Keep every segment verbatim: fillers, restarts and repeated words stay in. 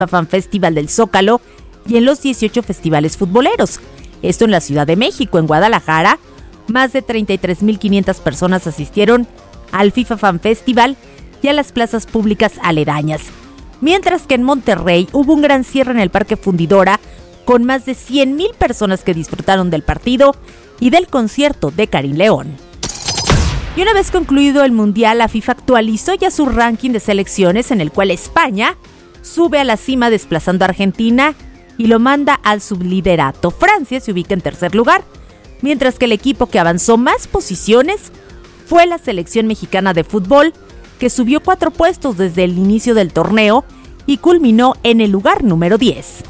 Fan Festival del Zócalo y en los dieciocho festivales futboleros. Esto en la Ciudad de México. En Guadalajara, más de treinta y tres mil quinientas personas asistieron al FIFA Fan Festival y a las plazas públicas aledañas. Mientras que en Monterrey hubo un gran cierre en el Parque Fundidora con más de cien mil personas que disfrutaron del partido y del concierto de Karim León. Y una vez concluido el Mundial, la FIFA actualizó ya su ranking de selecciones en el cual España sube a la cima desplazando a Argentina y lo manda al subliderato. Francia se ubica en tercer lugar, mientras que el equipo que avanzó más posiciones fue la selección mexicana de fútbol, que subió cuatro puestos desde el inicio del torneo y culminó en el lugar número diez.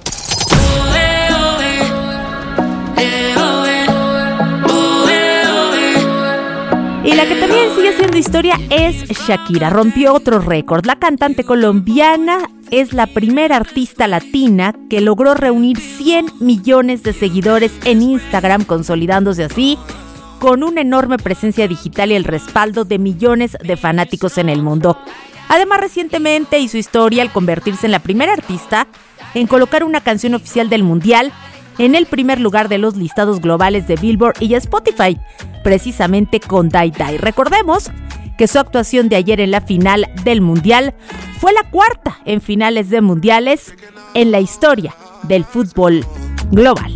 Y la que también sigue siendo historia es Shakira. Rompió otro récord. La cantante colombiana es la primera artista latina que logró reunir cien millones de seguidores en Instagram, consolidándose así con una enorme presencia digital y el respaldo de millones de fanáticos en el mundo. Además, recientemente hizo historia al convertirse en la primera artista en colocar una canción oficial del Mundial en el primer lugar de los listados globales de Billboard y Spotify, precisamente con Die Die. Recordemos que su actuación de ayer en la final del Mundial fue la cuarta en finales de mundiales en la historia del fútbol global.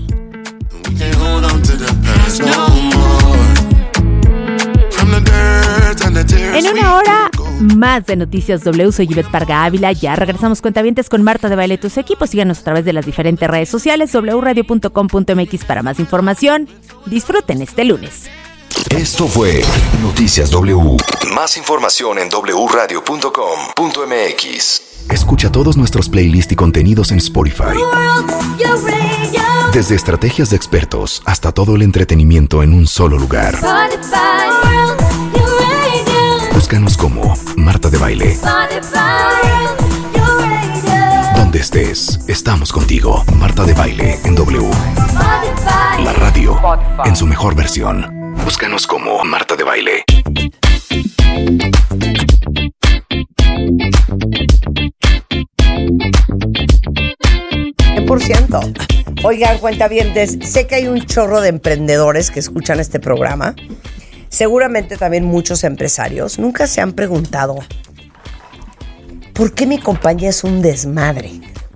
En una hora más de Noticias W, soy Ivette Parga Ávila. Ya regresamos, cuentavientes, con Marta de Baile y tus equipos. Síganos a través de las diferentes redes sociales, doble u radio punto com punto m x para más información. Disfruten este lunes. Esto fue Noticias W. Más información en doble u radio punto com punto m x. Escucha todos nuestros playlists y contenidos en Spotify. Desde estrategias de expertos hasta todo el entretenimiento en un solo lugar. Búscanos como Marta de Baile. Donde estés, estamos contigo. Marta de Baile en W. La radio en su mejor versión. Búscanos como Marta de Baile. Por ciento. Oigan, cuentavientes, sé que hay un chorro de emprendedores que escuchan este programa. Seguramente también muchos empresarios. Nunca se han preguntado ¿por qué mi compañía es un desmadre?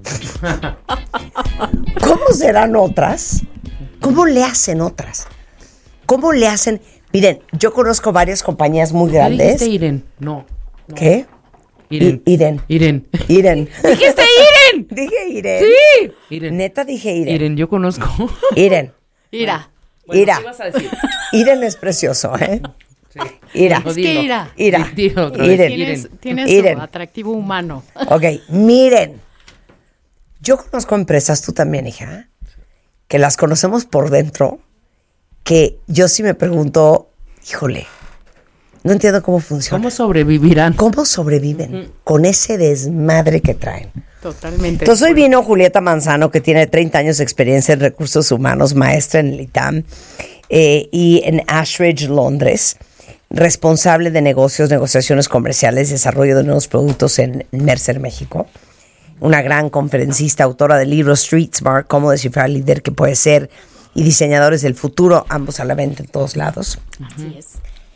¿Cómo serán otras? ¿Cómo le hacen otras? ¿Cómo le hacen? Miren, yo conozco varias compañías muy grandes. ¿Qué dijiste, Iren? No, no. ¿Qué? Iren. I- Iren. Iren. Iren. ¿Dijiste Iren? Dije Iren. Sí. Iren. Neta dije Iren. Iren, yo conozco. Iren. Ira. Bueno, Ira. ¿Qué vas a decir? Iren es precioso, ¿eh? Sí. Ira. Es que Ira. Ira. Dilo otra vez. Iren. Tienes, tienes Iren. su atractivo humano. Ok, miren. Yo conozco empresas, tú también, hija, que las conocemos por dentro, que yo sí me pregunto, híjole, no entiendo cómo funciona. ¿Cómo sobrevivirán? ¿Cómo sobreviven uh-huh. con ese desmadre que traen? Totalmente. Entonces hoy vino Julieta Manzano, que tiene treinta años de experiencia en recursos humanos, maestra en el I T A M eh, y en Ashridge, Londres, responsable de negocios, negociaciones comerciales, desarrollo de nuevos productos en Mercer, México. Una gran conferencista, autora del libro Street Smart, cómo descifrar el líder que puede ser, y diseñadores del futuro, ambos a la venta en todos lados. Así es.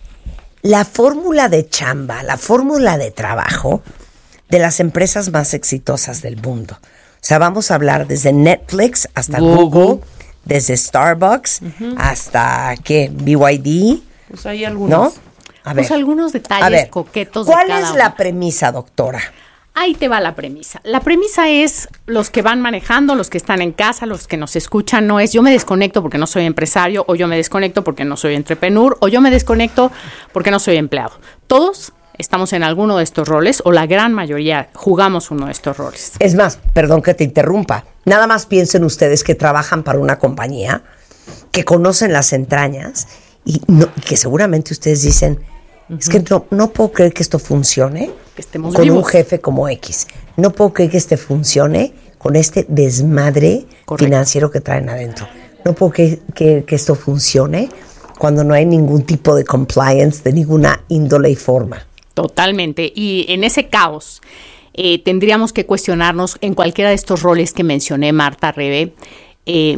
La fórmula de chamba, la fórmula de trabajo de las empresas más exitosas del mundo. O sea, vamos a hablar desde Netflix hasta Google, Google desde Starbucks uh-huh. hasta, ¿qué? B Y D. Pues hay algunos. ¿No? A ver. Pues algunos detalles a ver, coquetos ¿cuál de cada es uno? la premisa, doctora? Ahí te va la premisa. La premisa es los que van manejando, los que están en casa, los que nos escuchan. No es yo me desconecto porque no soy empresario, o yo me desconecto porque no soy entrepreneur, o yo me desconecto porque no soy empleado. Todos estamos en alguno de estos roles, o la gran mayoría jugamos uno de estos roles. Es más, perdón que te interrumpa. Nada más piensen ustedes que trabajan para una compañía, que conocen las entrañas y, no, y que seguramente ustedes dicen, uh-huh. es que no, no puedo creer que esto funcione que estemos con vivos. Un jefe como X. No puedo creer que este funcione con este desmadre Correcto. Financiero que traen adentro. No puedo creer que, que esto funcione cuando no hay ningún tipo de compliance de ninguna índole y forma. Totalmente. Y en ese caos eh, tendríamos que cuestionarnos en cualquiera de estos roles que mencioné, Marta, Rebe. Eh,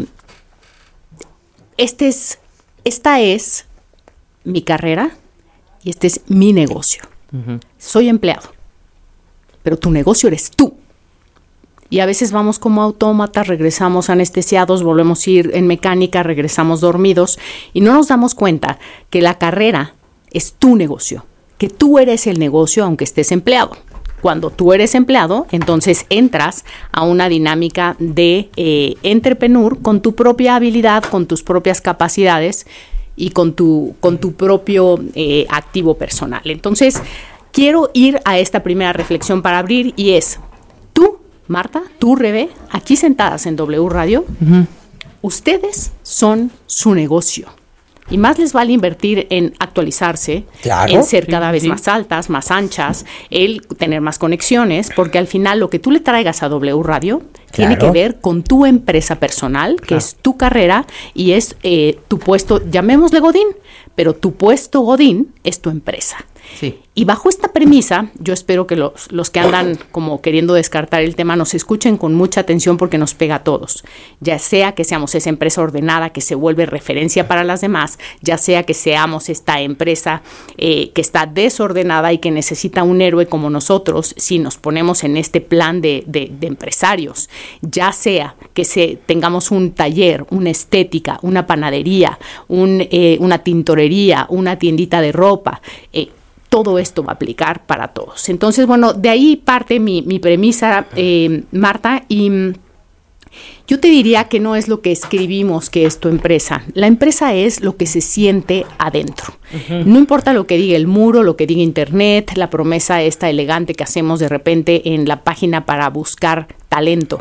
este es, esta es mi carrera y este es mi negocio. Uh-huh. Soy empleado, pero tu negocio eres tú. Y a veces vamos como autómatas, regresamos anestesiados, volvemos a ir en mecánica, regresamos dormidos y no nos damos cuenta que la carrera es tu negocio, que tú eres el negocio aunque estés empleado. Cuando tú eres empleado, entonces entras a una dinámica de eh, entrepreneur con tu propia habilidad, con tus propias capacidades y con tu, con tu propio eh, activo personal. Entonces, quiero ir a esta primera reflexión para abrir y es, tú, Marta, tú, Rebe, aquí sentadas en W Radio, uh-huh. ustedes son su negocio. Y más les vale invertir en actualizarse, claro. en ser cada vez sí. más altas, más anchas, el tener más conexiones, porque al final lo que tú le traigas a W Radio claro. tiene que ver con tu empresa personal, que claro. es tu carrera y es eh, tu puesto, llamémosle Godín, pero tu puesto Godín es tu empresa. Sí. Y bajo esta premisa, yo espero que los, los que andan como queriendo descartar el tema nos escuchen con mucha atención porque nos pega a todos. Ya sea que seamos esa empresa ordenada que se vuelve referencia para las demás, ya sea que seamos esta empresa eh, que está desordenada y que necesita un héroe como nosotros si nos ponemos en este plan de, de, de empresarios, ya sea que se, tengamos un taller, una estética, una panadería, un, eh, una tintorería, una tiendita de ropa, eh, todo esto va a aplicar para todos. Entonces, bueno, de ahí parte mi, mi premisa, eh, Marta, y yo te diría que no es lo que escribimos que es tu empresa. La empresa es lo que se siente adentro. Uh-huh. No importa lo que diga el muro, lo que diga internet, la promesa esta elegante que hacemos de repente en la página para buscar talento.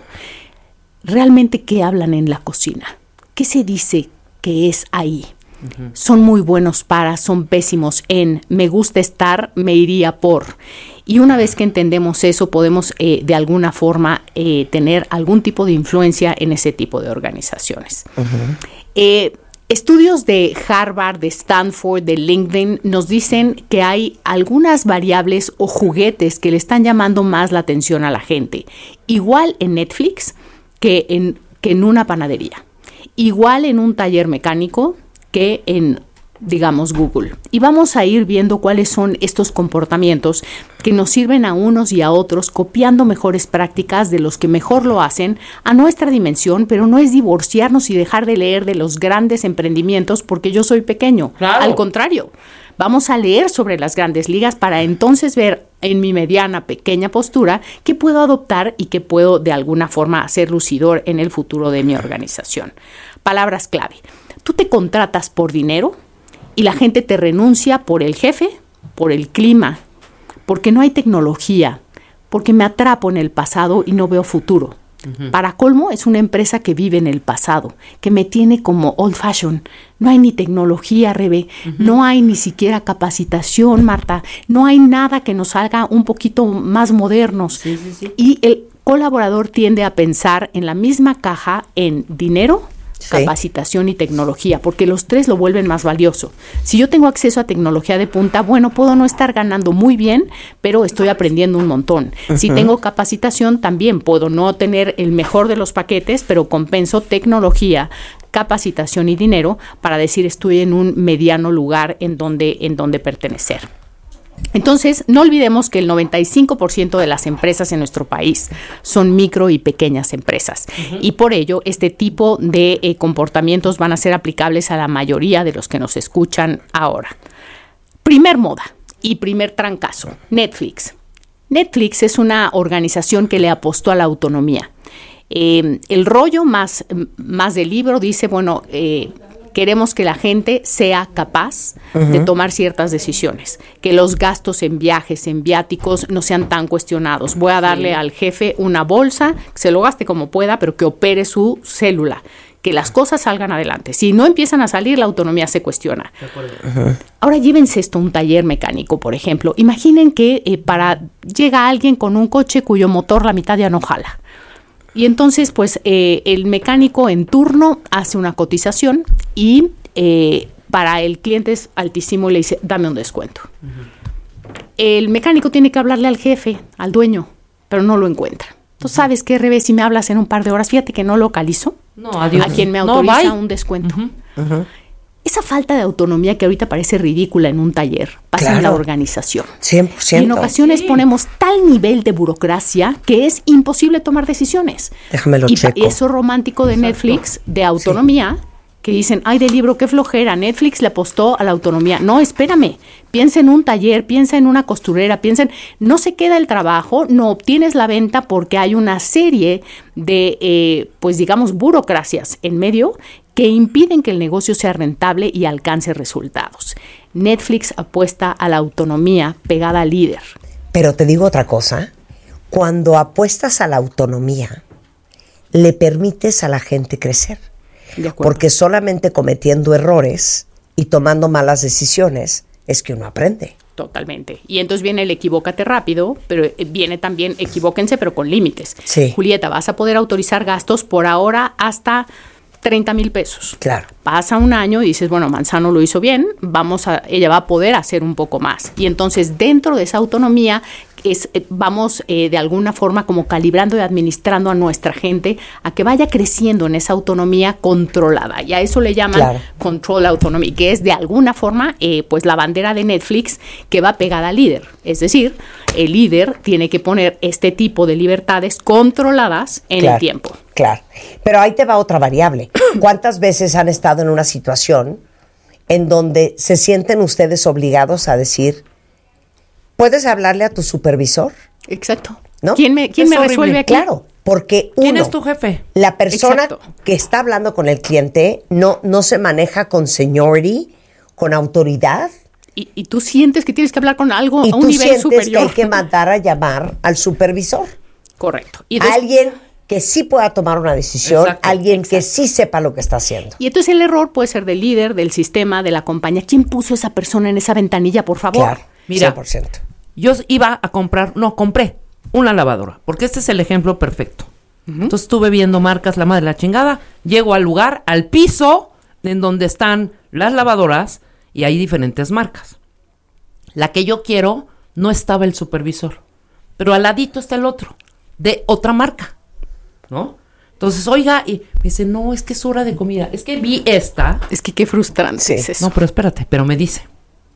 ¿Realmente qué hablan en la cocina? ¿Qué se dice que es ahí? Uh-huh. Son muy buenos para, son pésimos en, me gusta estar, me iría por. Y una vez que entendemos eso, podemos eh, de alguna forma eh, tener algún tipo de influencia en ese tipo de organizaciones. Uh-huh. Eh, estudios de Harvard, de Stanford, de LinkedIn nos dicen que hay algunas variables o juguetes que le están llamando más la atención a la gente. Igual en Netflix que en, que en una panadería. Igual en un taller mecánico que en, digamos, Google. Y vamos a ir viendo cuáles son estos comportamientos que nos sirven a unos y a otros, copiando mejores prácticas de los que mejor lo hacen a nuestra dimensión, pero no es divorciarnos y dejar de leer de los grandes emprendimientos porque yo soy pequeño. Claro. Al contrario, vamos a leer sobre las grandes ligas para entonces ver en mi mediana, pequeña postura qué puedo adoptar y qué puedo de alguna forma hacer lucidor en el futuro de mi organización. Palabras clave. Tú te contratas por dinero y la gente te renuncia por el jefe, por el clima, porque no hay tecnología, porque me atrapo en el pasado y no veo futuro. Uh-huh. Para colmo, es una empresa que vive en el pasado, que me tiene como old fashion. No hay ni tecnología, Rebe, uh-huh. no hay ni siquiera capacitación, Marta, no hay nada que nos haga un poquito más modernos. Sí, sí, sí. Y el colaborador tiende a pensar en la misma caja en dinero, sí. capacitación y tecnología, porque los tres lo vuelven más valioso. Si yo tengo acceso a tecnología de punta, bueno, puedo no estar ganando muy bien, pero estoy aprendiendo un montón. Uh-huh. Si tengo capacitación, también puedo no tener el mejor de los paquetes, pero compenso tecnología, capacitación y dinero para decir estoy en un mediano lugar en donde, en donde pertenecer. Entonces, no olvidemos que el noventa y cinco por ciento de las empresas en nuestro país son micro y pequeñas empresas. Uh-huh. Y por ello, este tipo de eh, comportamientos van a ser aplicables a la mayoría de los que nos escuchan ahora. Primer moda y primer trancazo, Netflix. Netflix es una organización que le apostó a la autonomía. Eh, el rollo más, más del libro dice, bueno, eh, queremos que la gente sea capaz uh-huh. de tomar ciertas decisiones, que los gastos en viajes, en viáticos no sean tan cuestionados. Voy a darle sí. al jefe una bolsa, que se lo gaste como pueda, pero que opere su célula, que las cosas salgan adelante. Si no empiezan a salir, la autonomía se cuestiona. Uh-huh. Ahora llévense esto a un taller mecánico, por ejemplo. Imaginen que eh, para llega alguien con un coche cuyo motor la mitad ya no jala. Y entonces, pues, eh, el mecánico en turno hace una cotización y eh, para el cliente es altísimo y le dice, dame un descuento. Uh-huh. El mecánico tiene que hablarle al jefe, al dueño, pero no lo encuentra. ¿Tú sabes qué, Rebe? Si me hablas en un par de horas, fíjate que no localizo no, adiós. a quien me No, autoriza bye. un descuento. Uh-huh. Uh-huh. Esa falta de autonomía que ahorita parece ridícula en un taller pasa Claro. en la organización. cien por ciento. Y en ocasiones Sí. ponemos tal nivel de burocracia que es imposible tomar decisiones. Déjame lo y, checo. y eso romántico de Exacto. Netflix, de autonomía, que dicen, ay, del libro, qué flojera, Netflix le apostó a la autonomía. No, espérame, piensa en un taller, piensa en una costurera, piensa en, no se queda el trabajo, no obtienes la venta porque hay una serie de, eh, pues digamos, burocracias en medio que impiden que el negocio sea rentable y alcance resultados. Netflix apuesta a la autonomía pegada al líder. Pero te digo otra cosa, cuando apuestas a la autonomía, le permites a la gente crecer. De acuerdo. Porque solamente cometiendo errores y tomando malas decisiones es que uno aprende. Totalmente. Y entonces viene el equivócate rápido, pero eh, viene también equivóquense, pero con límites. Sí. Julieta, vas a poder autorizar gastos por ahora hasta treinta mil pesos. Claro. Pasa un año y dices, bueno, Manzano lo hizo bien, vamos a, ella va a poder hacer un poco más. Y entonces dentro de esa autonomía es, eh, vamos eh, de alguna forma como calibrando y administrando a nuestra gente a que vaya creciendo en esa autonomía controlada. Y a eso le llaman Claro. control autonomy, que es de alguna forma eh, pues la bandera de Netflix que va pegada al líder. Es decir, el líder tiene que poner este tipo de libertades controladas en Claro, el tiempo. Claro. Pero ahí te va otra variable. ¿Cuántas veces han estado en una situación en donde se sienten ustedes obligados a decir, ¿puedes hablarle a tu supervisor? Exacto. ¿No? ¿Quién me, quién Es me horrible. resuelve aquí? Claro, porque uno, ¿Quién es tu jefe? la persona Exacto. que está hablando con el cliente no, no se maneja con seniority, con autoridad, Y, y tú sientes que tienes que hablar con algo y a un tú nivel sientes superior. que hay que mandar a llamar al supervisor. Correcto. Y, des- Alguien que sí pueda tomar una decisión, Exacto, alguien que sí sepa lo que está haciendo. y entonces el error puede ser del líder, del sistema, de la compañía. ¿Quién puso esa persona en esa ventanilla, por favor? Claro, Mira. cien por ciento. Yo iba a comprar, no, compré una lavadora, porque este es el ejemplo perfecto. Entonces estuve viendo marcas, la madre de la chingada, llego al lugar, al piso, en donde están las lavadoras, y hay diferentes marcas. La que yo quiero, no estaba el supervisor, pero al ladito está el otro, de otra marca, ¿no? Entonces, oiga, y me dice, no, es que es hora de comida, es que vi esta. Es que qué frustrante Sí. es eso. No, pero espérate, pero me dice,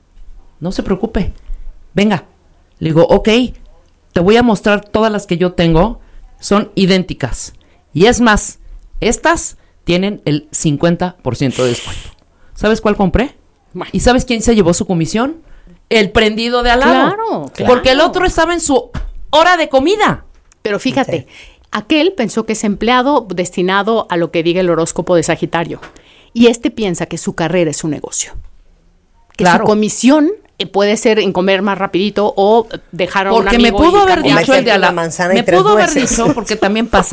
no se preocupe, venga. Le digo, ok, te voy a mostrar todas las que yo tengo, son idénticas. Y es más, estas tienen el cincuenta por ciento de descuento. ¿Sabes cuál compré? Bueno. ¿Y sabes quién se llevó su comisión? El prendido de al lado. Claro, claro. Porque el otro estaba en su hora de comida. Pero fíjate, Ok. aquel pensó que es empleado destinado a lo que diga el horóscopo de Sagitario. Y este piensa que su carrera es su negocio. Que Claro. su comisión eh, puede ser en comer más rapidito o dejar a un Porque me amigo pudo y haber cambiar. dicho el de a la Una manzana y Me tres pudo haber nueces. dicho, porque también pasa.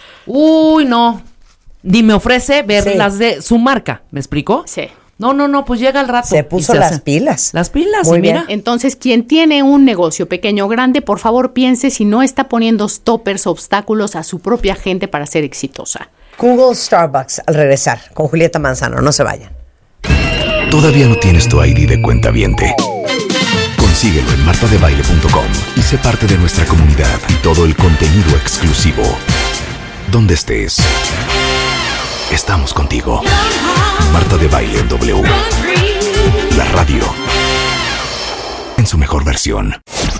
Uy, no. Ni me ofrece ver Sí. las de su marca. ¿Me explicó? Sí. No, no, no, pues llega el rato. Se y puso se las hace. pilas. Las pilas, Muy y mira. bien. Entonces, quien tiene un negocio pequeño o grande, por favor piense si no está poniendo stoppers, obstáculos a su propia gente para ser exitosa. Google Starbucks al regresar con Julieta Manzano. No se vayan. ¿Todavía no tienes tu I D de cuentaviente? Consíguelo en marta de baile punto com y sé parte de nuestra comunidad y todo el contenido exclusivo. Donde estés, estamos contigo. Marta de Baile en W. La radio en su mejor versión.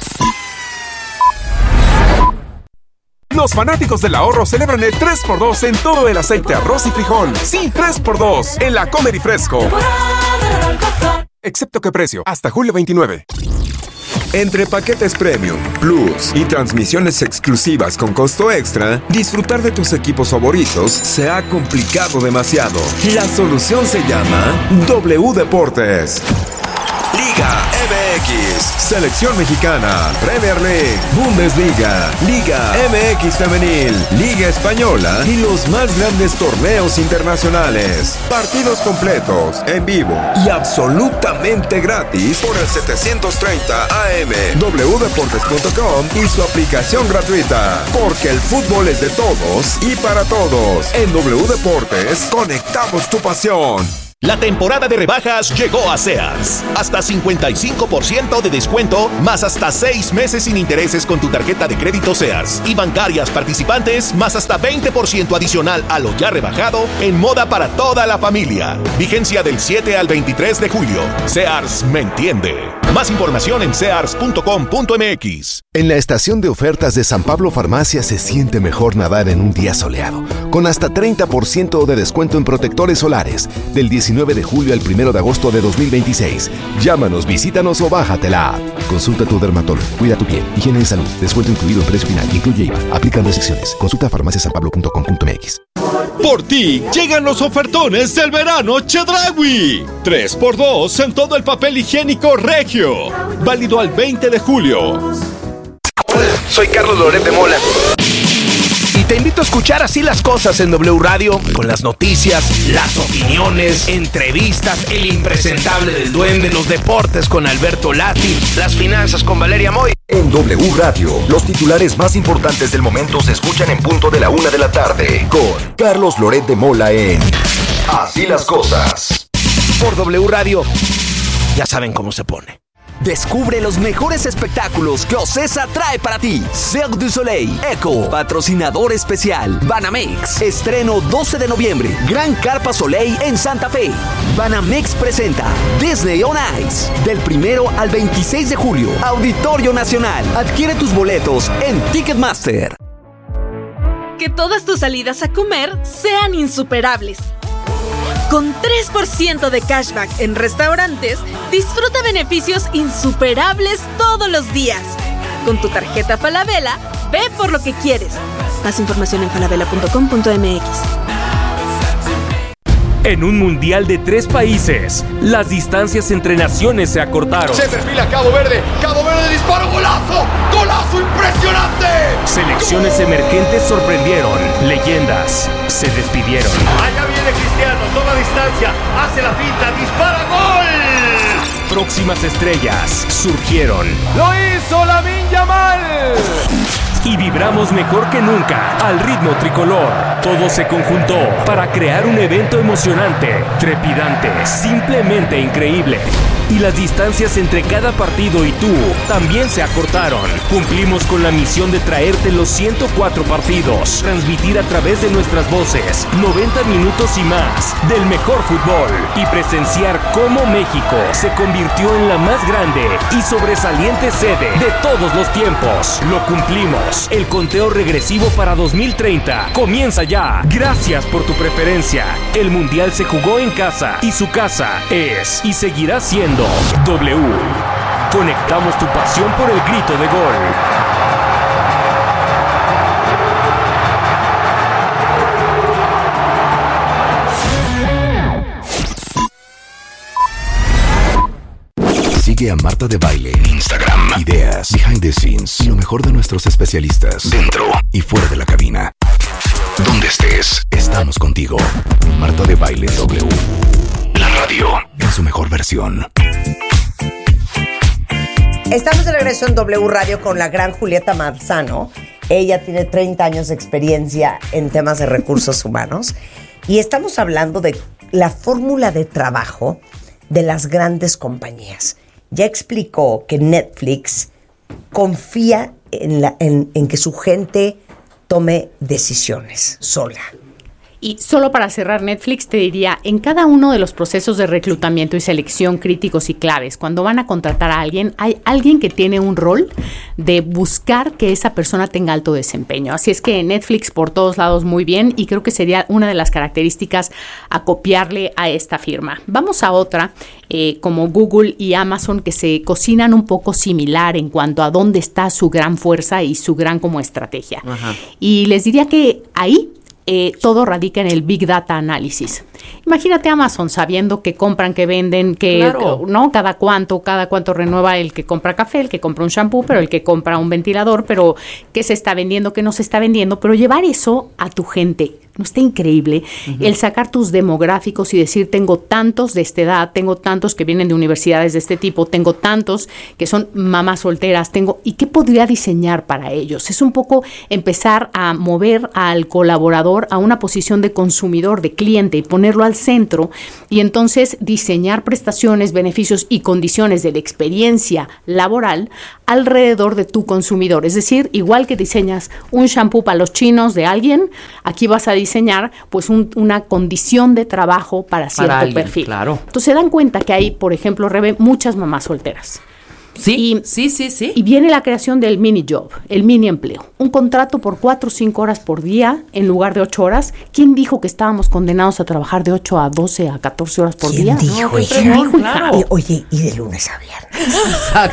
Los fanáticos del ahorro celebran el tres por dos en todo el aceite, arroz y frijol. Sí, tres por dos en la Comer y Fresco. Excepto que precio, hasta julio veintinueve. Entre paquetes premium, plus y transmisiones exclusivas con costo extra, disfrutar de tus equipos favoritos se ha complicado demasiado. La solución se llama W Deportes. Liga M X, Selección Mexicana, Premier League, Bundesliga, Liga M X Femenil, Liga Española y los más grandes torneos internacionales. Partidos completos, en vivo y absolutamente gratis por el setecientos treinta A M, w deportes punto com y su aplicación gratuita. Porque el fútbol es de todos y para todos. En W Deportes conectamos tu pasión. La temporada de rebajas llegó a Sears. Hasta cincuenta y cinco por ciento de descuento, más hasta seis meses sin intereses con tu tarjeta de crédito Sears. Y bancarias participantes, más hasta veinte por ciento adicional a lo ya rebajado en moda para toda la familia. Vigencia del siete al veintitrés de julio. Sears me entiende. Más información en sears punto com punto m x. En la estación de ofertas de San Pablo Farmacia se siente mejor nadar en un día soleado, con hasta treinta por ciento de descuento en protectores solares, del diecinueve de julio al primero de agosto de dos mil veintiséis. Llámanos, visítanos o bájate la app. Consulta a tu dermatólogo, cuida tu piel, higiene de salud, descuento incluido en precio final, incluye I V A, aplican restricciones. Consulta farmacia san pablo punto com punto m x. Por ti llegan los ofertones del verano Chedraui. tres por dos en todo el papel higiénico Regio. Válido al veinte de julio. Hola, soy Carlos Loret de Mola. Y te invito a escuchar Así las Cosas en W Radio, con las noticias, las opiniones, entrevistas, el impresentable del Duende, los deportes con Alberto Lati, las finanzas con Valeria Moy. En W Radio, los titulares más importantes del momento se escuchan en punto de la una de la tarde, con Carlos Loret de Mola en Así las Cosas. Por W Radio, ya saben cómo se pone. Descubre los mejores espectáculos que Ocesa trae para ti. Cirque du Soleil, Echo, patrocinador especial, Banamex. Estreno doce de noviembre, Gran Carpa Soleil en Santa Fe. Banamex presenta Disney on Ice, del primero al veintiséis de julio, Auditorio Nacional. Adquiere tus boletos en Ticketmaster. Que todas tus salidas a comer sean insuperables. Con tres por ciento de cashback en restaurantes, disfruta beneficios insuperables todos los días. Con tu tarjeta Falabella, ve por lo que quieres. Más información en falabella punto com punto m x. En un mundial de tres países, las distancias entre naciones se acortaron. Se perfila Cabo Verde, Cabo Verde disparo, golazo, golazo impresionante. Selecciones ¡Gol! Emergentes sorprendieron, leyendas se despidieron. Allá viene Cristiano, toma distancia, hace la pinta, dispara, gol. Próximas estrellas surgieron. ¡Lo hizo Lamine Yamal! Y vibramos mejor que nunca al ritmo tricolor. Todo se conjuntó para crear un evento emocionante, trepidante, simplemente increíble. Y las distancias entre cada partido y tú también se acortaron. Cumplimos con la misión de traerte los ciento cuatro partidos, transmitir a través de nuestras voces noventa minutos y más del mejor fútbol y presenciar cómo México se convirtió en la más grande y sobresaliente sede de todos los tiempos. Lo cumplimos. El conteo regresivo para dos mil treinta comienza ya. Gracias por tu preferencia. El Mundial se jugó en casa y su casa es y seguirá siendo W. Conectamos tu pasión por el grito de gol. Sigue a Marta de Baile en Instagram. Ideas, behind the scenes y lo mejor de nuestros especialistas dentro y fuera de la cabina. Donde estés, estamos contigo. Marta de Baile W. La radio en su mejor versión. Estamos de regreso en W Radio con la gran Julieta Marzano. Ella tiene treinta años de experiencia en temas de recursos humanos y estamos hablando de la fórmula de trabajo de las grandes compañías. Ya explicó que Netflix confía en, la, en, en que su gente tome decisiones sola. Y solo para cerrar, Netflix te diría, en cada uno de los procesos de reclutamiento y selección críticos y claves, cuando van a contratar a alguien, hay alguien que tiene un rol de buscar que esa persona tenga alto desempeño. Así es que Netflix por todos lados muy bien, y creo que sería una de las características a copiarle a esta firma. Vamos a otra, eh, como Google y Amazon, que se cocinan un poco similar en cuanto a dónde está su gran fuerza y su gran como estrategia. Ajá. Y les diría que ahí Eh, todo radica en el Big Data Análisis. Imagínate Amazon sabiendo que compran, que venden, que claro. ¿no? Cada cuánto, cada cuánto renueva el que compra café, el que compra un shampoo, pero el que compra un ventilador, pero qué se está vendiendo, qué no se está vendiendo, pero llevar eso a tu gente. ¿No está increíble? Uh-huh. El sacar tus demográficos y decir, tengo tantos de esta edad, tengo tantos que vienen de universidades de este tipo, tengo tantos que son mamás solteras, tengo, ¿y qué podría diseñar para ellos? Es un poco empezar a mover al colaborador a una posición de consumidor, de cliente, y poner ponerlo al centro y entonces diseñar prestaciones, beneficios y condiciones de la experiencia laboral alrededor de tu consumidor. Es decir, igual que diseñas un shampoo para los chinos de alguien, aquí vas a diseñar pues un, una condición de trabajo para cierto para alguien, perfil. Claro. Entonces se dan cuenta que hay, por ejemplo, Rebe, muchas mamás solteras. Sí, y, sí, sí, sí. Y viene la creación del mini job, el mini empleo. Un contrato por cuatro o cinco horas por día en lugar de ocho horas. ¿Quién dijo que estábamos condenados a trabajar de ocho a doce a catorce horas por ¿Quién día? dijo, no, hija? ¿quién dijo, hija? Claro. Y, oye, y de lunes a viernes. Exacto.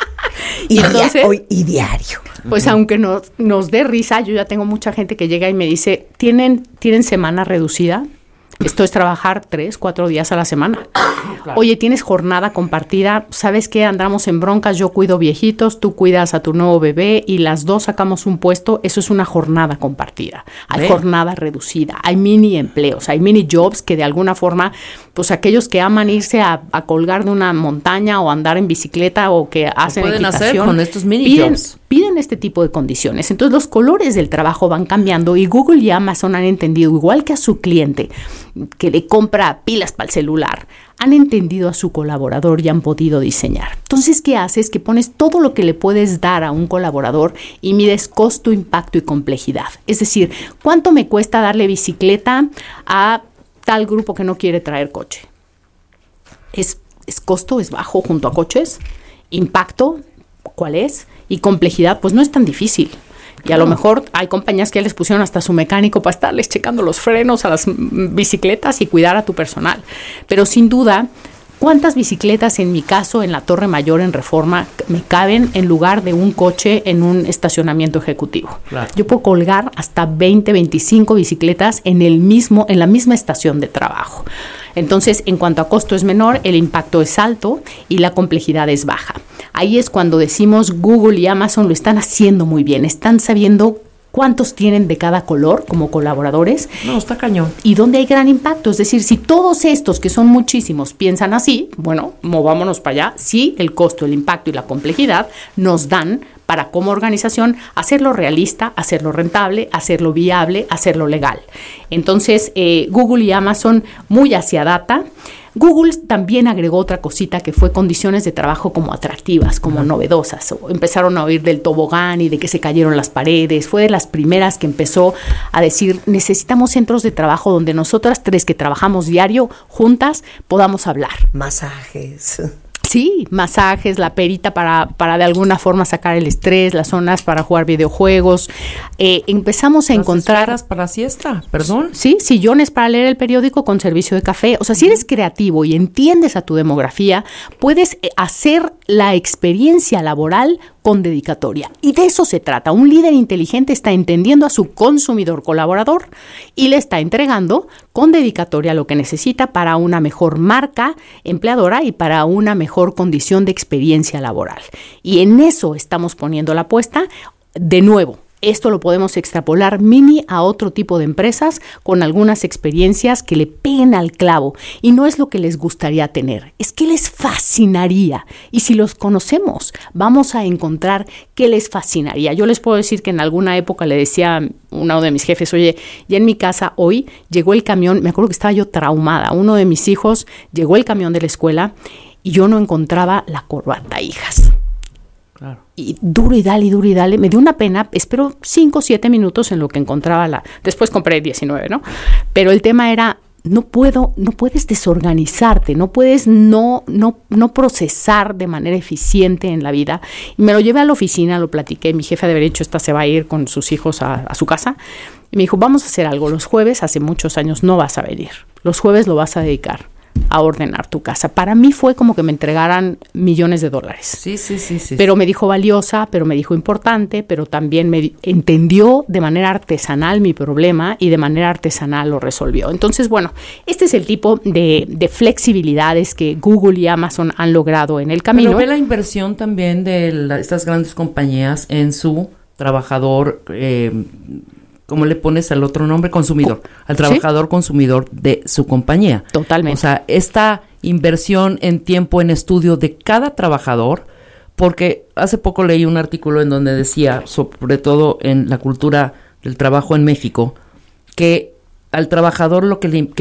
Y, entonces, dia- hoy, y diario. Pues uh-huh. aunque nos, nos dé risa, yo ya tengo mucha gente que llega y me dice, ¿tienen, ¿tienen semana reducida? Esto es trabajar tres, cuatro días a la semana. Claro. Oye, ¿tienes jornada compartida? ¿Sabes qué? Andamos en broncas, yo cuido viejitos, tú cuidas a tu nuevo bebé y las dos sacamos un puesto. Eso es una jornada compartida. Hay ¿Ve? jornada reducida, hay mini empleos, hay mini jobs que de alguna forma, pues aquellos que aman irse a, a colgar de una montaña o andar en bicicleta o que hacen pueden equitación, hacer con estos mini piden, jobs. Piden este tipo de condiciones. Entonces los colores del trabajo van cambiando y Google y Amazon han entendido, igual que a su cliente que le compra pilas para el celular, han entendido a su colaborador y han podido diseñar. Entonces, ¿qué haces? Que pones todo lo que le puedes dar a un colaborador y mides costo, impacto y complejidad. Es decir, ¿cuánto me cuesta darle bicicleta a tal grupo que no quiere traer coche? ¿Es, es costo? ¿Es bajo junto a coches? ¿Impacto? ¿Cuál es? Y complejidad, pues no es tan difícil. Y a lo mejor hay compañías que les pusieron hasta su mecánico para estarles checando los frenos a las bicicletas y cuidar a tu personal. Pero sin duda, ¿cuántas bicicletas en mi caso en la Torre Mayor en Reforma me caben en lugar de un coche en un estacionamiento ejecutivo? Claro. Yo puedo colgar hasta veinte, veinticinco bicicletas en el mismo, en la misma estación de trabajo. Entonces, en cuanto a costo es menor, el impacto es alto y la complejidad es baja. Ahí es cuando decimos Google y Amazon lo están haciendo muy bien, están sabiendo cuántos tienen de cada color como colaboradores. No, está cañón. Y dónde hay gran impacto. Es decir, si todos estos, que son muchísimos, piensan así, bueno, movámonos para allá. Sí, el costo, el impacto y la complejidad nos dan para como organización hacerlo realista, hacerlo rentable, hacerlo viable, hacerlo legal. Entonces, eh, Google y Amazon muy hacia data. Google también agregó otra cosita que fue condiciones de trabajo como atractivas, como uh-huh. novedosas. Empezaron a oír del tobogán y de que se cayeron las paredes. Fue de las primeras que empezó a decir, necesitamos centros de trabajo donde nosotras tres que trabajamos diario juntas podamos hablar. Masajes. Sí, masajes, la perita para, para de alguna forma sacar el estrés, las zonas para jugar videojuegos. Eh, empezamos a las encontrar... esferas para siesta, perdón. Sí, sillones para leer el periódico con servicio de café. O sea, si eres creativo y entiendes a tu demografía, puedes hacer la experiencia laboral con dedicatoria. Y de eso se trata. Un líder inteligente está entendiendo a su consumidor colaborador y le está entregando con dedicatoria lo que necesita para una mejor marca empleadora y para una mejor condición de experiencia laboral. Y en eso estamos poniendo la apuesta. De nuevo, esto lo podemos extrapolar mini a otro tipo de empresas con algunas experiencias que le peguen al clavo. Y no es lo que les gustaría tener, es que les fascinaría. Y si los conocemos, vamos a encontrar qué les fascinaría. Yo les puedo decir que en alguna época le decía a uno de mis jefes, oye, ya en mi casa hoy llegó el camión, me acuerdo que estaba yo traumada. Uno de mis hijos llegó el camión de la escuela y yo no encontraba la corbata, hijas. Claro. Y duro y dale, y duro y dale. Me dio una pena, espero cinco o siete minutos en lo que encontraba la... Después compré diecinueve, ¿no? Pero el tema era, no puedo, no puedes desorganizarte, no puedes no, no, no procesar de manera eficiente en la vida. Y me lo llevé a la oficina, lo platiqué, mi jefe de derecho esta se va a ir con sus hijos a, a su casa. Y me dijo, vamos a hacer algo, los jueves, hace muchos años, no vas a venir. Los jueves lo vas a dedicar a ordenar tu casa. Para mí fue como que me entregaran millones de dólares. Sí, sí, sí, sí. Pero me dijo valiosa, pero me dijo importante, pero también me entendió de manera artesanal mi problema y de manera artesanal lo resolvió. Entonces, bueno, este es el tipo de, de flexibilidades que Google y Amazon han logrado en el camino. Pero ve la inversión también de la, estas grandes compañías en su trabajador, eh, ¿cómo le pones al otro nombre? Consumidor. Al trabajador ¿Sí? consumidor de su compañía. Totalmente. O sea, esta inversión en tiempo, en estudio de cada trabajador, porque hace poco leí un artículo en donde decía, sobre todo en la cultura del trabajo en México, que al trabajador lo que, le, que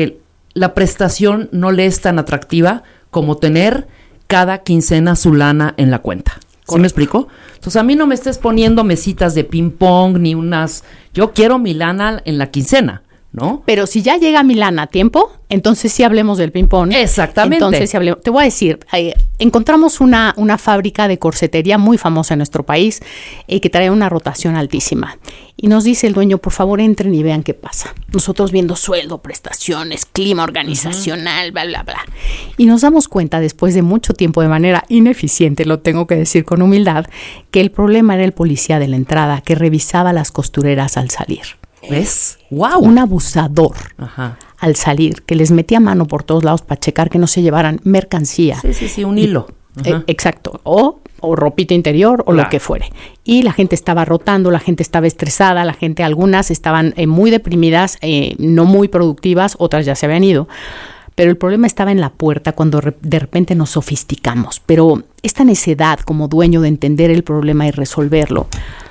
la prestación no le es tan atractiva como tener cada quincena su lana en la cuenta. ¿Sí Correcto. Me explico? Entonces a mí no me estés poniendo mesitas de ping pong ni unas... Yo quiero mi lana en la quincena, ¿no? Pero si ya llega mi lana a tiempo, entonces sí hablemos del ping pong. Exactamente. Entonces sí hablemos. Te voy a decir, eh, encontramos una, una fábrica de corsetería muy famosa en nuestro país eh, que trae una rotación altísima. Y nos dice el dueño, por favor entren y vean qué pasa. Nosotros viendo sueldo, prestaciones, clima organizacional, uh-huh. bla, bla, bla. Y nos damos cuenta después de mucho tiempo de manera ineficiente, lo tengo que decir con humildad, que el problema era el policía de la entrada que revisaba las costureras al salir. ¿Ves? ¡Wow! Un abusador. Ajá. Al salir, que les metía mano por todos lados para checar que no se llevaran mercancía. Sí, sí, sí, un hilo. Y, eh, exacto. O, o ropita interior o claro. lo que fuere. Y la gente estaba rotando, la gente estaba estresada, la gente, algunas estaban eh, muy deprimidas, eh, no muy productivas, otras ya se habían ido. Pero el problema estaba en la puerta cuando re- de repente nos sofisticamos. Pero esta necedad como dueño de entender el problema y resolverlo...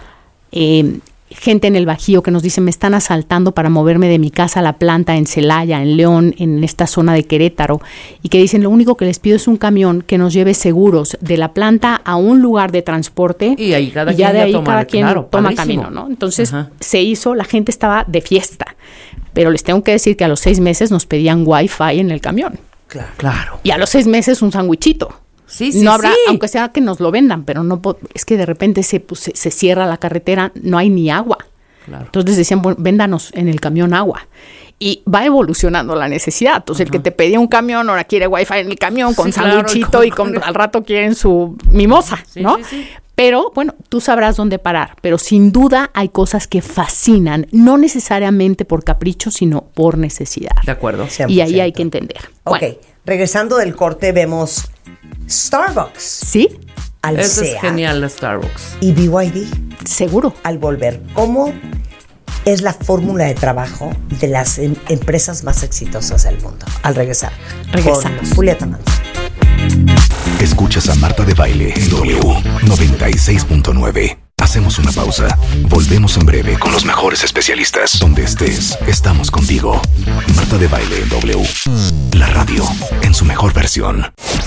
Eh, gente en el Bajío que nos dice, me están asaltando para moverme de mi casa a la planta en Celaya, en León, en esta zona de Querétaro, y que dicen, lo único que les pido es un camión que nos lleve seguros de la planta a un lugar de transporte, y ahí cada y ya quien de ahí toma, cada quien claro, toma padrísimo. camino, ¿no? Entonces Ajá. se hizo, la gente estaba de fiesta, pero les tengo que decir que a los seis meses nos pedían wifi en el camión. Claro. Claro. Y a los seis meses un sandwichito. Sí, sí, no habrá, sí. aunque sea que nos lo vendan, pero no po- es que de repente se, pues, se, se cierra la carretera, no hay ni agua. Claro. Entonces decían, bueno, véndanos en el camión agua. Y va evolucionando la necesidad. Entonces, uh-huh. el que te pedía un camión, ahora quiere wifi en el camión, con sí, sándwichito claro, y, con, y con al rato quieren su mimosa, sí, ¿no? Sí, sí. Pero, bueno, tú sabrás dónde parar. Pero sin duda hay cosas que fascinan, no necesariamente por capricho, sino por necesidad. De acuerdo. cien por ciento. Y ahí hay que entender. Ok, bueno. Regresando del corte vemos Starbucks. ¿Sí? Alsea. Eso es genial, la Starbucks. Y B Y D. Seguro. Al volver, ¿cómo es la fórmula de trabajo de las em- empresas más exitosas del mundo? Al regresar. Regresamos. Con Julieta Manso. Escuchas a Marta de Baile en W noventa y seis punto nueve. Hacemos una pausa. Volvemos en breve con los mejores especialistas. Donde estés, estamos contigo. Marta de Baile en W. La radio en su mejor versión.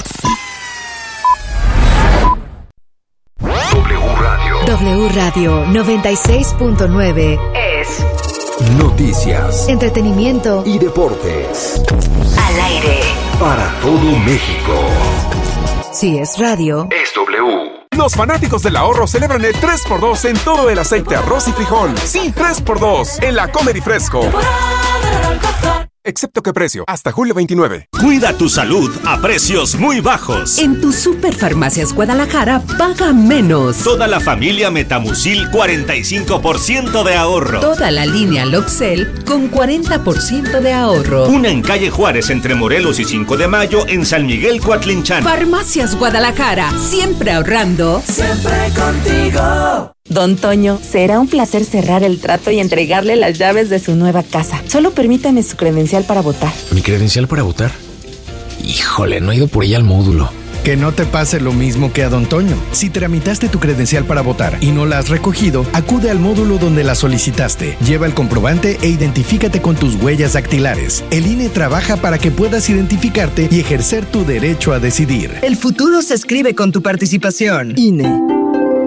W Radio. W Radio noventa y seis punto nueve es Noticias, entretenimiento y deportes. Al aire. Para todo México. Si es radio, es W. Los fanáticos del ahorro celebran el tres por dos en todo el aceite, arroz y frijol. Sí, tres por dos en la Comer y Fresco. Excepto que precio, hasta julio veintinueve. Cuida tu salud a precios muy bajos. En tu Superfarmacias Guadalajara, paga menos. Toda la familia Metamucil, cuarenta y cinco por ciento de ahorro. Toda la línea Loxel, con cuarenta por ciento de ahorro. Una en calle Juárez, entre Morelos y cinco de mayo, en San Miguel, Coatlinchán. Farmacias Guadalajara, siempre ahorrando. Siempre contigo. Don Toño, será un placer cerrar el trato y entregarle las llaves de su nueva casa. Solo permítame su credencial para votar. ¿Mi credencial para votar? Híjole, no he ido por ella al módulo. Que no te pase lo mismo que a Don Toño. Si tramitaste tu credencial para votar y no la has recogido, acude al módulo donde la solicitaste. Lleva el comprobante e identifícate con tus huellas dactilares. El I N E trabaja para que puedas identificarte y ejercer tu derecho a decidir. El futuro se escribe con tu participación. I N E.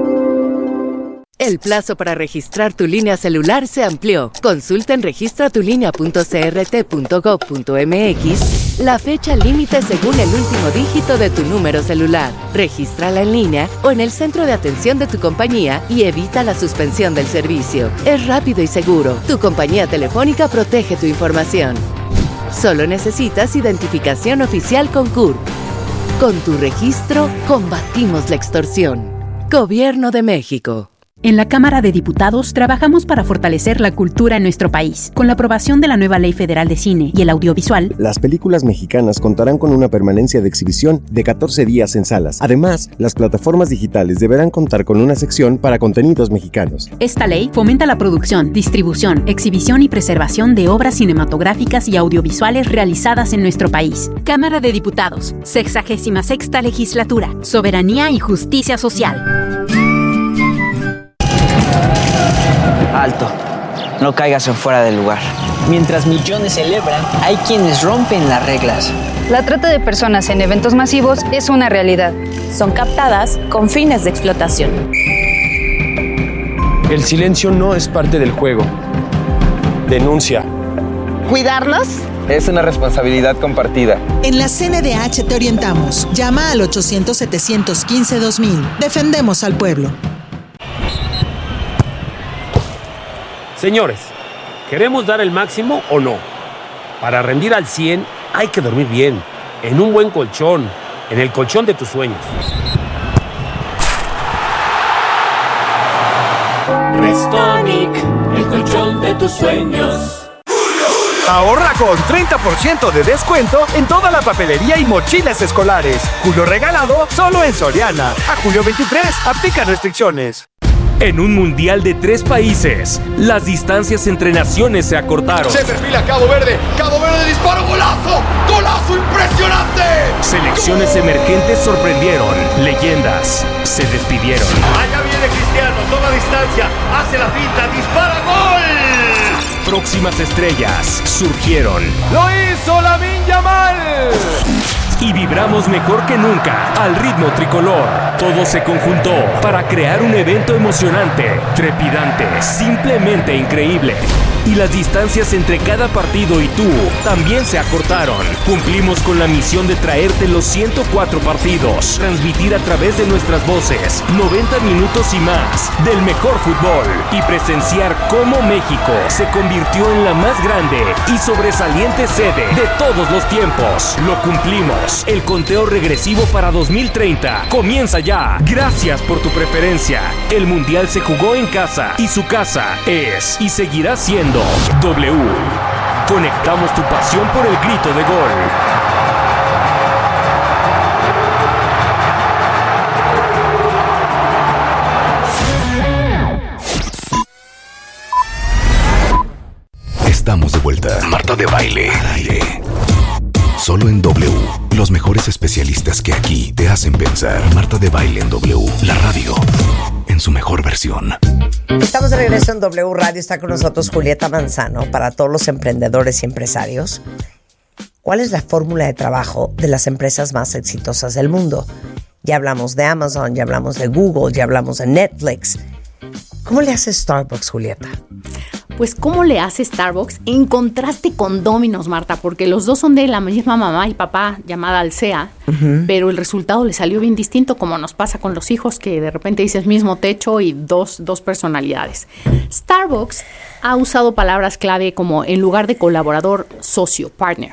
El plazo para registrar tu línea celular se amplió. Consulta en registra tu línea punto c r t punto gov punto m x la fecha límite según el último dígito de tu número celular. Regístrala en línea o en el centro de atención de tu compañía y evita la suspensión del servicio. Es rápido y seguro. Tu compañía telefónica protege tu información. Solo necesitas identificación oficial con C U R P. Con tu registro, combatimos la extorsión. Gobierno de México. En la Cámara de Diputados trabajamos para fortalecer la cultura en nuestro país. Con la aprobación de la nueva Ley Federal de Cine y el Audiovisual, las películas mexicanas contarán con una permanencia de exhibición de catorce días en salas. Además, las plataformas digitales deberán contar con una sección para contenidos mexicanos. Esta ley fomenta la producción, distribución, exhibición y preservación de obras cinematográficas y audiovisuales realizadas en nuestro país. Cámara de Diputados, sexagésima sexta Legislatura, Soberanía y Justicia Social. Alto. no caigas en fuera del lugar. Mientras millones celebran, hay quienes rompen las reglas. La trata de personas en eventos masivos es una realidad. Son captadas con fines de explotación. El silencio no es parte del juego. Denuncia. ¿Cuidarlos? Es una responsabilidad compartida. En la C N D H te orientamos. Llama al ochocientos, setecientos quince, dos mil. Defendemos al pueblo. Señores, ¿queremos dar el máximo o no? Para rendir al cien hay que dormir bien, en un buen colchón, en el colchón de tus sueños. Restonic, el colchón de tus sueños. Ahorra con treinta por ciento de descuento en toda la papelería y mochilas escolares. Julio regalado solo en Soriana. A julio veintitrés, aplica restricciones. En un mundial de tres países, las distancias entre naciones se acortaron. Se perfila Cabo Verde. Cabo Verde disparo, golazo. Golazo impresionante. Selecciones emergentes sorprendieron. Leyendas se despidieron. Allá viene Cristiano, toma distancia, hace la finta, dispara, gol. Próximas estrellas surgieron. ¡Lo hizo Lamine Yamal! Y vibramos mejor que nunca al ritmo tricolor. Todo se conjuntó para crear un evento emocionante, trepidante, simplemente increíble. Y las distancias entre cada partido y tú también se acortaron. Cumplimos con la misión de traerte los ciento cuatro partidos, transmitir a través de nuestras voces noventa minutos y más del mejor fútbol y presenciar cómo México se convirtió en la más grande y sobresaliente sede de todos los tiempos. Lo cumplimos. El conteo regresivo para dos mil treinta comienza ya. Gracias por tu preferencia. El Mundial se jugó en casa y su casa es y seguirá siendo W. Conectamos tu pasión por el grito de gol. Estamos de vuelta. Marta de Baile. Solo en W. Los mejores especialistas que aquí te hacen pensar. Marta de Baile en W. La radio en su mejor versión. Estamos de regreso en W Radio. Está con nosotros Julieta Manzano para todos los emprendedores y empresarios. ¿Cuál es la fórmula de trabajo de las empresas más exitosas del mundo? Ya hablamos de Amazon, ya hablamos de Google, ya hablamos de Netflix. ¿Cómo le hace Starbucks, Julieta? Pues, ¿cómo le hace Starbucks? En contraste con Domino's, Marta, porque los dos son de la misma mamá y papá llamada Alsea, uh-huh. pero el resultado le salió bien distinto, como nos pasa con los hijos, que de repente dices mismo techo y dos, dos personalidades. Starbucks ha usado palabras clave como en lugar de colaborador, socio, partner.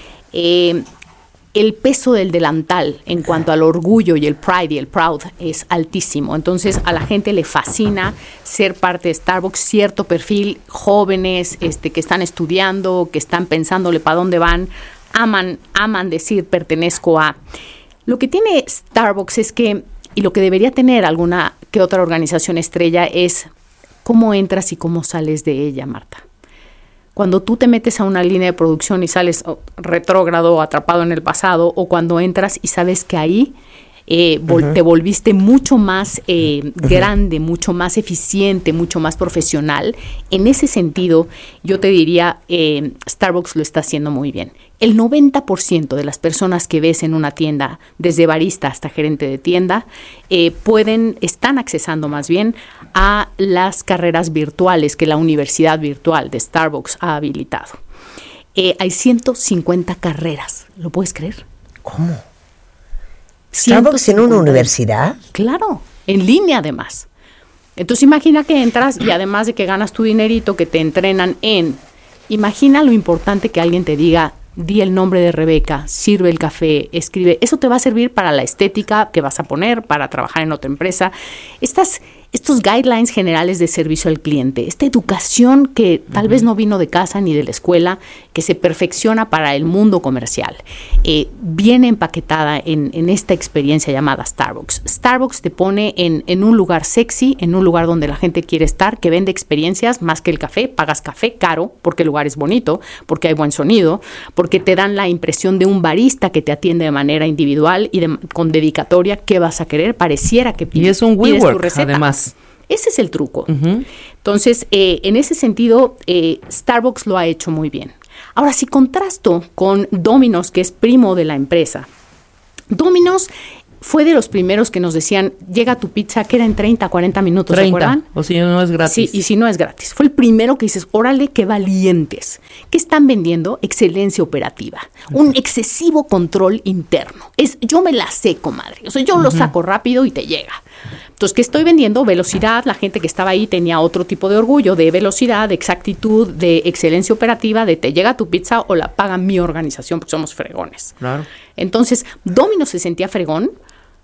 Eh, el peso del delantal en cuanto al orgullo y el pride y el proud es altísimo. Entonces a la gente le fascina ser parte de Starbucks, cierto perfil, jóvenes este, que están estudiando, que están pensándole para dónde van, aman, aman decir pertenezco a. Lo que tiene Starbucks es que, y lo que debería tener alguna que otra organización estrella, es cómo entras y cómo sales de ella, Marta. Cuando tú te metes a una línea de producción y sales oh, retrógrado, atrapado en el pasado, o cuando entras y sabes que ahí eh, vol- uh-huh. te volviste mucho más eh, uh-huh. grande, mucho más eficiente, mucho más profesional, en ese sentido yo te diría eh, Starbucks lo está haciendo muy bien. El noventa por ciento de las personas que ves en una tienda, desde barista hasta gerente de tienda, eh, pueden, están accesando más bien a las carreras virtuales que la universidad virtual de Starbucks ha habilitado. Eh, hay ciento cincuenta carreras, ¿lo puedes creer? ¿Cómo? ¿Starbucks tiene una universidad? Claro, en línea además. Entonces imagina que entras y además de que ganas tu dinerito, que te entrenan en... Imagina lo importante que alguien te diga... Di el nombre de Rebeca, sirve el café, escribe. Eso te va a servir para la estética que vas a poner, para trabajar en otra empresa. Estas, estos guidelines generales de servicio al cliente, esta educación que tal vez no vino de casa ni de la escuela, que se perfecciona para el mundo comercial, eh, viene empaquetada en, en esta experiencia llamada Starbucks. Starbucks te pone en, en un lugar sexy, en un lugar donde la gente quiere estar, que vende experiencias más que el café. Pagas café caro porque el lugar es bonito, porque hay buen sonido, porque te dan la impresión de un barista que te atiende de manera individual y de, con dedicatoria. ¿Qué vas a querer? Pareciera que pides, y es un WeWork, además. Ese es el truco. Uh-huh. Entonces, eh, en ese sentido, eh, Starbucks lo ha hecho muy bien. Ahora, si contrasto con Domino's, que es primo de la empresa, Domino's fue de los primeros que nos decían, llega tu pizza, que era en treinta, cuarenta minutos, treinta, ¿recuerdan? O si no es gratis. Sí, y si no es gratis. Fue el primero que dices, órale, qué valientes. ¿Qué están vendiendo? Excelencia operativa. Uh-huh. Un excesivo control interno. Es, yo me la sé, comadre. O sea, yo uh-huh. lo saco rápido y te llega. Entonces, ¿qué estoy vendiendo? Velocidad. La gente que estaba ahí tenía otro tipo de orgullo, de velocidad, de exactitud, de excelencia operativa, de te llega tu pizza o la paga mi organización, porque somos fregones. Claro. Entonces, Domino's se sentía fregón,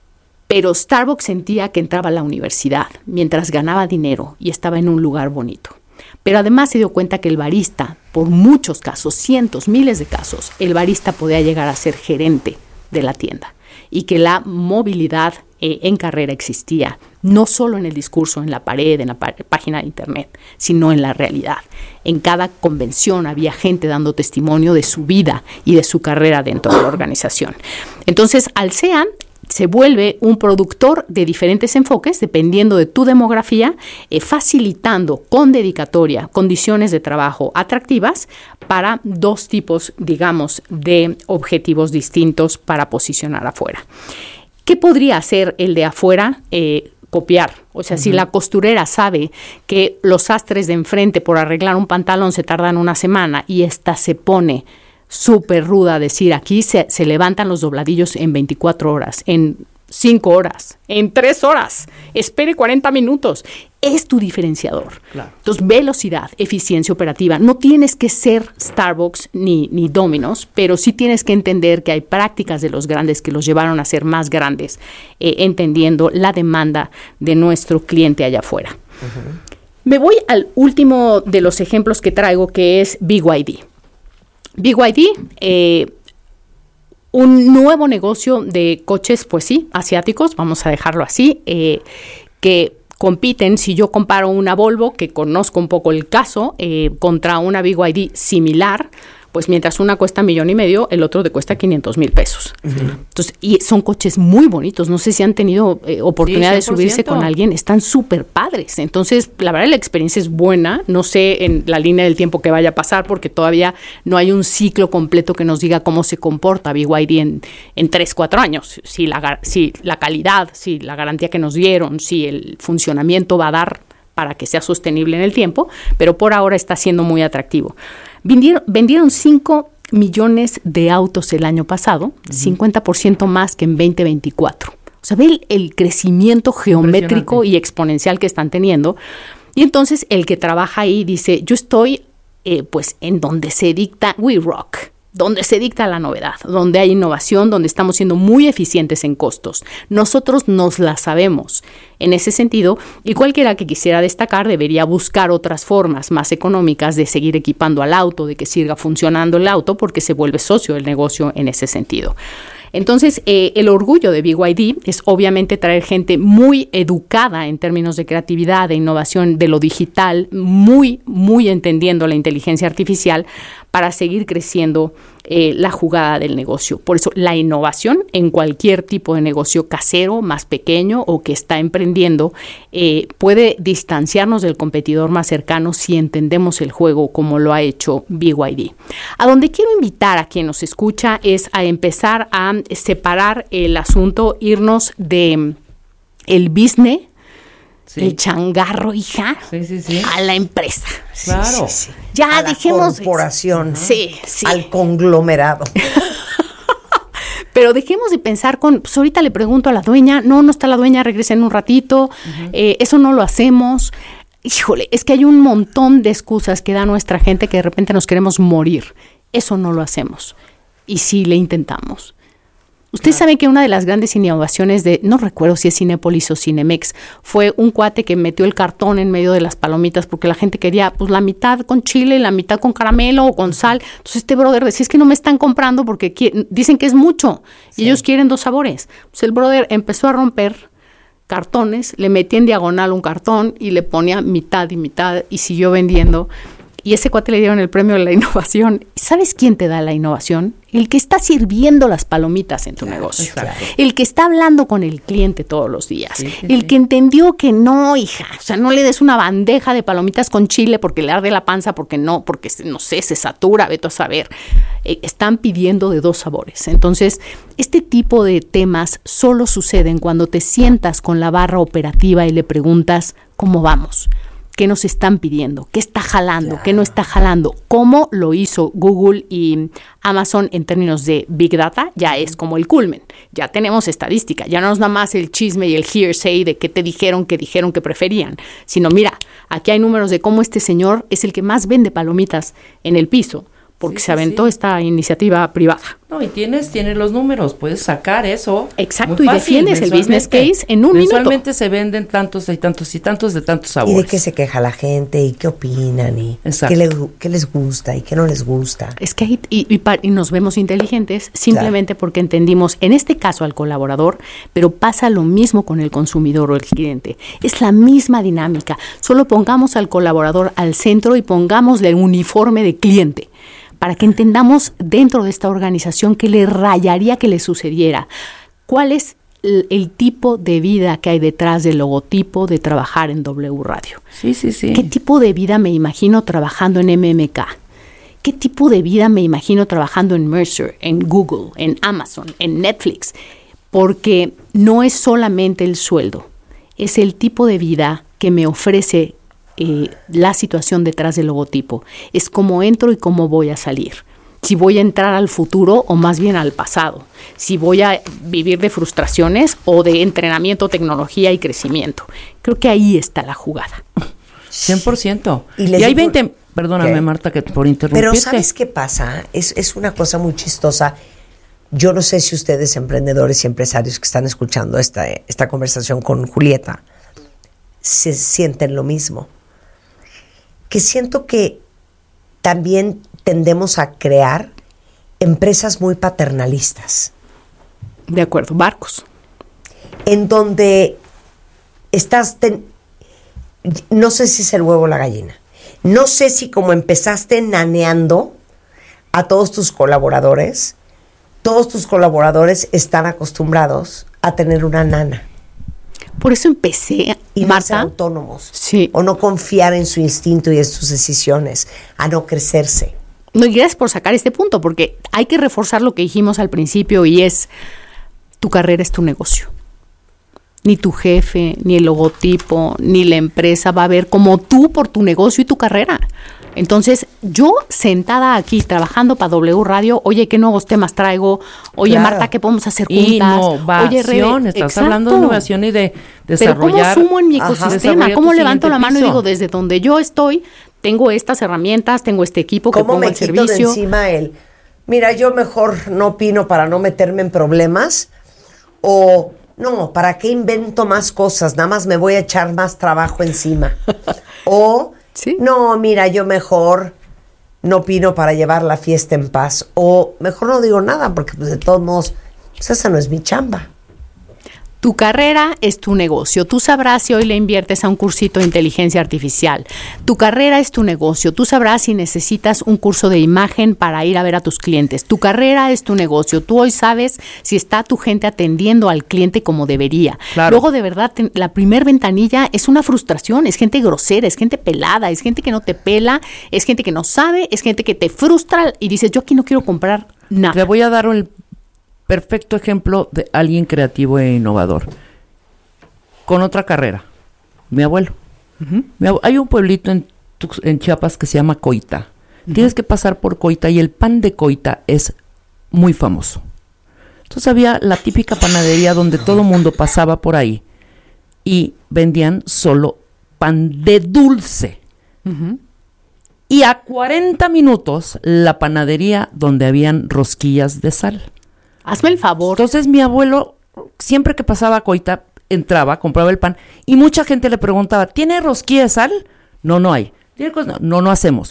pero Starbucks sentía que entraba a la universidad mientras ganaba dinero y estaba en un lugar bonito. Pero además se dio cuenta que el barista, por muchos casos, cientos, miles de casos, el barista podía llegar a ser gerente de la tienda y que la movilidad eh, en carrera existía, no solo en el discurso, en la pared, en la pá- página de internet, sino en la realidad. En cada convención había gente dando testimonio de su vida y de su carrera dentro de la organización. Entonces, Alsea se vuelve un productor de diferentes enfoques, dependiendo de tu demografía, eh, facilitando con dedicatoria condiciones de trabajo atractivas para dos tipos, digamos, de objetivos distintos para posicionar afuera. ¿Qué podría hacer el de afuera? Eh, copiar. O sea, uh-huh. si la costurera sabe que los sastres de enfrente por arreglar un pantalón se tardan una semana y esta se pone súper ruda, decir, aquí se, se levantan los dobladillos en veinticuatro horas, en cinco horas, en tres horas, espere cuarenta minutos, es tu diferenciador. Claro. Entonces, velocidad, eficiencia operativa, no tienes que ser Starbucks ni, ni Domino's, pero sí tienes que entender que hay prácticas de los grandes que los llevaron a ser más grandes, eh, entendiendo la demanda de nuestro cliente allá afuera. Uh-huh. Me voy al último de los ejemplos que traigo, que es B Y D. B Y D, eh, un nuevo negocio de coches, pues sí, asiáticos, vamos a dejarlo así, eh, que compiten, si yo comparo una Volvo, que conozco un poco el caso, eh, contra una B Y D similar, pues mientras una cuesta millón y medio, el otro te cuesta quinientos mil pesos. Uh-huh. Entonces, y son coches muy bonitos. No sé si han tenido eh, oportunidad sí, de subirse con alguien. Están súper padres. Entonces, la verdad, la experiencia es buena. No sé en la línea del tiempo que vaya a pasar, porque todavía no hay un ciclo completo que nos diga cómo se comporta B Y D en, en tres, cuatro años. Si la, si la calidad, si la garantía que nos dieron, si el funcionamiento va a dar para que sea sostenible en el tiempo, pero por ahora está siendo muy atractivo. Vendieron, vendieron cinco millones de autos el año pasado, uh-huh. cincuenta por ciento más que en veinte veinticuatro. O sea, ve el, el crecimiento geométrico y exponencial que están teniendo. Y entonces el que trabaja ahí dice, yo estoy eh, pues en donde se dicta We Rock, donde se dicta la novedad, donde hay innovación, donde estamos siendo muy eficientes en costos. Nosotros nos la sabemos en ese sentido, y cualquiera que quisiera destacar debería buscar otras formas más económicas de seguir equipando al auto, de que siga funcionando el auto, porque se vuelve socio del negocio en ese sentido. Entonces, eh, el orgullo de B Y D es obviamente traer gente muy educada en términos de creatividad, de innovación, de lo digital, muy, muy entendiendo la inteligencia artificial para seguir creciendo eh, la jugada del negocio. Por eso, la innovación en cualquier tipo de negocio casero, más pequeño o que está emprendiendo, eh, puede distanciarnos del competidor más cercano si entendemos el juego como lo ha hecho B Y D. A donde quiero invitar a quien nos escucha es a empezar a separar el asunto, irnos de el business, sí. el changarro, hija, sí, sí, sí. a la empresa. Claro. Sí, sí, sí. Ya a dejemos. La corporación. Sí, sí. Al conglomerado. Pero dejemos de pensar con, pues ahorita le pregunto a la dueña, no, no está la dueña, regresen un ratito, uh-huh. eh, eso no lo hacemos. Híjole, es que hay un montón de excusas que da nuestra gente que de repente nos queremos morir. Eso no lo hacemos. Y sí le intentamos. Usted claro. sabe que una de las grandes innovaciones de, no recuerdo si es Cinépolis o Cinemex, fue un cuate que metió el cartón en medio de las palomitas porque la gente quería pues la mitad con chile, la mitad con caramelo o con sal. Entonces este brother decía, es que no me están comprando porque qui- dicen que es mucho sí. y ellos quieren dos sabores. Pues el brother empezó a romper cartones, le metía en diagonal un cartón y le ponía mitad y mitad y siguió vendiendo. y ese cuate le dieron el premio de la innovación. ¿Sabes quién te da la innovación? El que está sirviendo las palomitas en tu claro, negocio. Exacto. El que está hablando con el cliente todos los días. Sí, sí, el sí. que entendió que no, hija, o sea, no le des una bandeja de palomitas con chile porque le arde la panza, porque no, porque no sé, se satura, vete a saber. Eh, están pidiendo de dos sabores. Entonces, este tipo de temas solo suceden cuando te sientas con la barra operativa y le preguntas, ¿cómo vamos? ¿Qué nos están pidiendo? ¿Qué está jalando? Claro. ¿Qué no está jalando? ¿Cómo lo hizo Google y Amazon en términos de Big Data? Ya es como el culmen. Ya tenemos estadística. Ya no es nada más el chisme y el hearsay de qué te dijeron, qué dijeron que preferían. Sino, mira, aquí hay números de cómo este señor es el que más vende palomitas en el piso, porque sí, se aventó sí. esta iniciativa privada. No, y tienes, tienes los números, puedes sacar eso. Exacto, y defiendes el business case en un minuto. Usualmente se venden tantos y tantos y tantos de tantos sabores. Y de qué se queja la gente, y qué opinan, y qué, le, qué les gusta, y qué no les gusta. Es que hay, y, y, y nos vemos inteligentes simplemente claro. porque entendimos, en este caso al colaborador, pero pasa lo mismo con el consumidor o el cliente. Es la misma dinámica, solo pongamos al colaborador al centro y pongámosle el uniforme de cliente, para que entendamos dentro de esta organización qué le rayaría que le sucediera. ¿Cuál es el, el tipo de vida que hay detrás del logotipo de trabajar en W Radio? Sí, sí, sí. ¿Qué tipo de vida me imagino trabajando en M M K? ¿Qué tipo de vida me imagino trabajando en Mercer, en Google, en Amazon, en Netflix? Porque no es solamente el sueldo, es el tipo de vida que me ofrece Eh, la situación detrás del logotipo. Es cómo entro y cómo voy a salir. Si voy a entrar al futuro o más bien al pasado. Si voy a vivir de frustraciones o de entrenamiento, tecnología y crecimiento. Creo que ahí está la jugada. cien por ciento. Y, y hay veinte... Perdóname, ¿qué? Marta, que por interrumpirte. Pero ¿sabes qué pasa? Es, es una cosa muy chistosa. Yo no sé si ustedes, emprendedores y empresarios que están escuchando esta, esta conversación con Julieta, se sienten lo mismo. Que siento que también tendemos a crear empresas muy paternalistas. De acuerdo, barcos. En donde estás, ten, no sé si es el huevo o la gallina, no sé si como empezaste naneando a todos tus colaboradores, todos tus colaboradores están acostumbrados a tener una nana. Por eso empecé, y Marta, no ser autónomos, sí. o no confiar en su instinto y en sus decisiones, a no crecerse. No, y gracias por sacar este punto, porque hay que reforzar lo que dijimos al principio, y es, tu carrera es tu negocio. Ni tu jefe, ni el logotipo, ni la empresa va a ver como tú por tu negocio y tu carrera. Entonces, yo sentada aquí trabajando para W Radio, oye, ¿qué nuevos temas traigo? Oye, claro. Marta, ¿qué podemos hacer juntas? Innovación, oye, Rebe, estás exacto. hablando de innovación y de desarrollar. Pero ¿cómo sumo en mi ecosistema? Ajá, ¿cómo levanto la mano piso? Y digo, desde donde yo estoy, tengo estas herramientas, tengo este equipo que pongo al servicio? ¿Cómo me quito de encima el, mira, yo mejor no opino para no meterme en problemas? O, no, ¿para qué invento más cosas? Nada más me voy a echar más trabajo encima. O... ¿sí? No, mira, yo mejor no opino para llevar la fiesta en paz. O mejor no digo nada, porque pues, de todos modos, pues esa no es mi chamba. Tu carrera es tu negocio. Tú sabrás si hoy le inviertes a un cursito de inteligencia artificial. Tu carrera es tu negocio. Tú sabrás si necesitas un curso de imagen para ir a ver a tus clientes. Tu carrera es tu negocio. Tú hoy sabes si está tu gente atendiendo al cliente como debería. Claro. Luego, de verdad, la primer ventanilla es una frustración. Es gente grosera, es gente pelada, es gente que no te pela, es gente que no sabe, es gente que te frustra y dices, yo aquí no quiero comprar nada. Te voy a dar el perfecto ejemplo de alguien creativo e innovador. Con otra carrera. Mi abuelo. Uh-huh. Mi abuelo hay un pueblito en, en Chiapas que se llama Coita. Uh-huh. Tienes que pasar por Coita y el pan de Coita es muy famoso. Entonces había la típica panadería donde todo el mundo pasaba por ahí y vendían solo pan de dulce. Uh-huh. Y a cuarenta minutos la panadería donde habían rosquillas de sal. Hazme el favor. Entonces mi abuelo, siempre que pasaba a Coita, entraba, compraba el pan, y mucha gente le preguntaba, ¿tiene rosquilla de sal? No, no hay. No, no hacemos.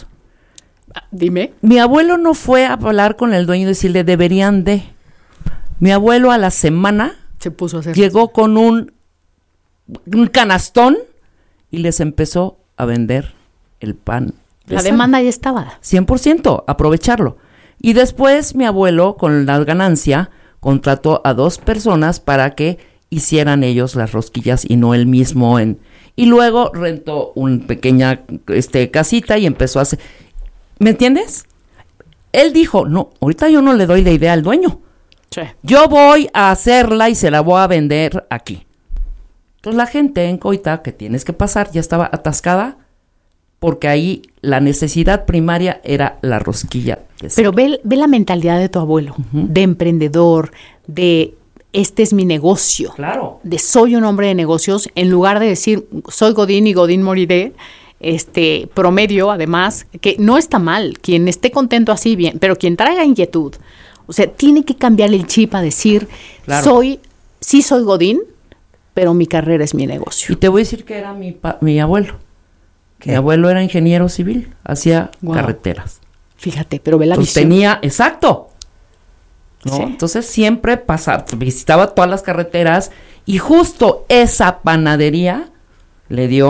Dime. Mi abuelo no fue a hablar con el dueño y decirle, deberían de. Mi abuelo a la semana se puso a hacer llegó eso. Con un, un canastón y les empezó a vender el pan La demanda ya estaba. cien por ciento, aprovecharlo. Y después mi abuelo, con la ganancia, contrató a dos personas para que hicieran ellos las rosquillas y no él mismo. En Y luego rentó una pequeña este, casita y empezó a hacer... ¿Me entiendes? Él dijo, no, ahorita yo no le doy la idea al dueño. Sí. Yo voy a hacerla y se la voy a vender aquí. Entonces la gente en Coita, que tienes que pasar, ya estaba atascada porque ahí la necesidad primaria era la rosquilla. Pero ve, ve la mentalidad de tu abuelo, uh-huh. de emprendedor, de este es mi negocio, claro. de soy un hombre de negocios, en lugar de decir soy Godín y Godín moriré, este promedio además, que no está mal, quien esté contento así bien, pero quien traiga inquietud, o sea, tiene que cambiar el chip a decir claro. soy, sí soy Godín, pero mi carrera es mi negocio. Y te voy a decir que era mi, pa- mi abuelo. ¿Qué? Mi abuelo era ingeniero civil, hacía wow. carreteras. Fíjate, pero ve la Entonces visión. tenía, exacto. ¿No? Sí. Entonces siempre pasaba, visitaba todas las carreteras y justo esa panadería le dio